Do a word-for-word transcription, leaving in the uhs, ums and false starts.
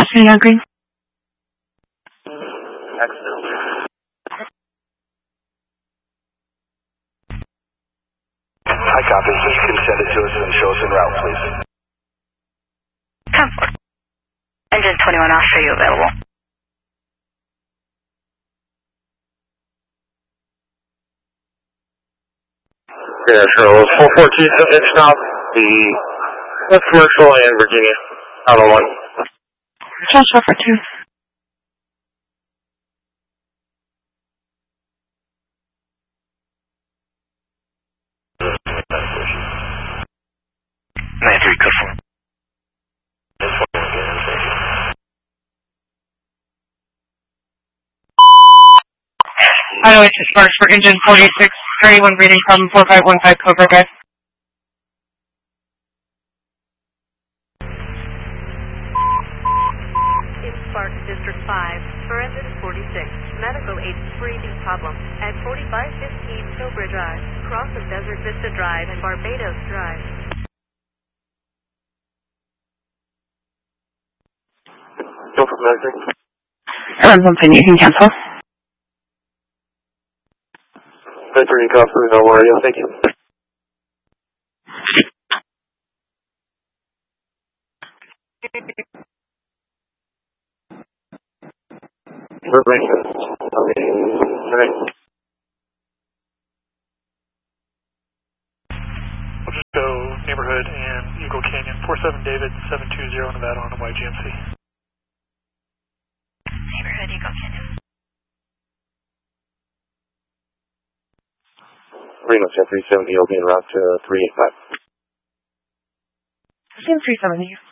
City on green. Excellent. High copy. You can send it to us and show us en route, please. ten four. Engine twenty-one, I'll show you available. Yeah, sure. four fourteen, it's now the West Commercial and Virginia, out on one. Joshua for two. nine three, code four. I know it's just first for engine forty-six thirty-one reading problem four five one five Cobra Drive. In Spark District five, for engine forty-six, medical aid breathing problem at forty-five fifteen Cobra Drive, cross of Desert Vista Drive and Barbados Drive. Go for medical. Around something you can cancel. nine three, copy, no worry, thank you. Perfect. Okay. Okay. We'll just go neighborhood and Eagle Canyon, four seven David, seven two zero Nevada on a Y G M C. Neighborhood, Eagle Canyon. Reno ten three seventy, you'll be en route to three eight five. Team three seventy.